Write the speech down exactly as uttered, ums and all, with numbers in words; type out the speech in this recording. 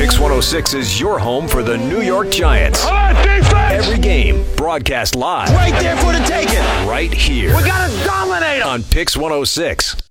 Pix one oh six is your home for the New York Giants. All right, defense! Every game broadcast live. Right there for the taking. Right here We got to dominate them. on Pix one oh six.